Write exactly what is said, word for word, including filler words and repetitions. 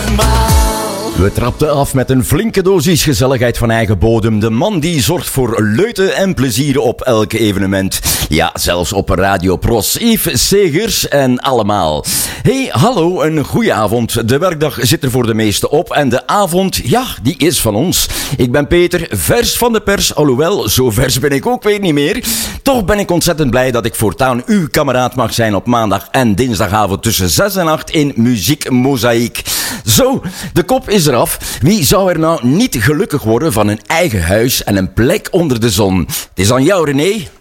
normaal. We trapten af met een flinke dosis gezelligheid van eigen bodem. De man die zorgt voor leuten en plezier op elk evenement. Ja, zelfs op Radio Pros. Yves Segers en allemaal. Hey, hallo, een goeie avond. De werkdag zit er voor de meesten op en de avond, ja, die is van ons. Ik ben Peter, vers van de pers, alhoewel, zo vers ben ik ook weer niet meer. Toch ben ik ontzettend blij dat ik voortaan uw kameraad mag zijn op maandag en dinsdagavond tussen zes en acht in Muziek Mozaïek. Zo, de kop is eraf. Wie zou er nou niet gelukkig worden van een eigen huis en een plek onder de zon? Het is aan jou, René.